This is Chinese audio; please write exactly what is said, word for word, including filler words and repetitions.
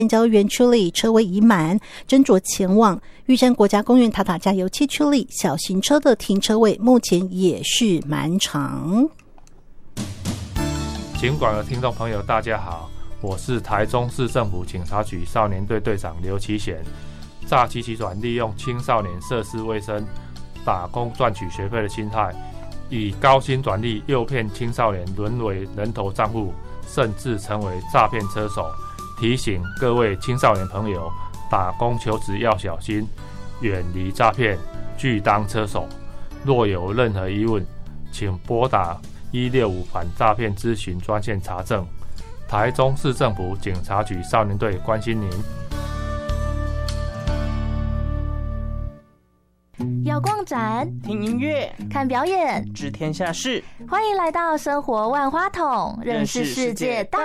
交园区里车位已满，斟酌前往玉山国家公园塔塔加油气区里，小型车的停车位目前也是满场。 警广的听众朋友大家好，我是台中市政府警察局少年队队长刘其贤。诈欺集团利用青少年涉世未深、打工赚取学费的心态，以高薪转利诱骗青少年沦为人头账户，甚至成为诈骗车手。提醒各位青少年朋友，打工求职要小心，远离诈骗，拒当车手。若有任何疑问，请拨打一六五反诈骗咨询专线查证。台中市政府警察局少年队关心您。 要逛展、 听音乐、 看表演、 知天下事， 欢迎来到生活万花筒，认识世界大